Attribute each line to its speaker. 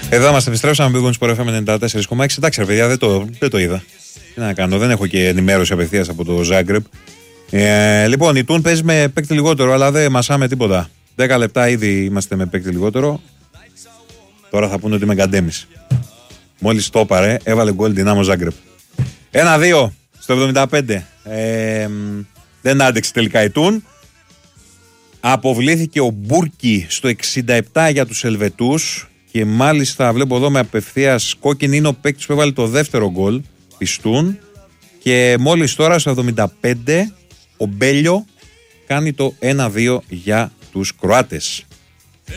Speaker 1: Εδώ μας επιστρέψαμε με Sport FM 94,6. Εντάξει, ρε παιδιά, δεν το είδα. Τι να κάνω, δεν έχω και ενημέρωση απευθείας από το Ζάγκρεπ. Λοιπόν, η Τούν παίζει με παίκτη λιγότερο, αλλά δεν μασάμε τίποτα. 10 λεπτά ήδη είμαστε με παίκτη λιγότερο. Τώρα θα πούνε ότι είμαι γκαντέμις. Μόλις το έπαρε, έβαλε γκολ Δυνάμο Ζάγκρεπ. 1-2 στο 75. Δεν άντεξε τελικά η Τούν. Αποβλήθηκε ο Μπούρκι στο 67 για τους Ελβετούς. Και μάλιστα βλέπω εδώ με απευθείας κόκκινη είναι ο παίκτης που έβαλε το δεύτερο γκολ της Τούν. Και μόλις τώρα στο 75 ο Μπέλιο κάνει το 1-2 για τους Κροάτες.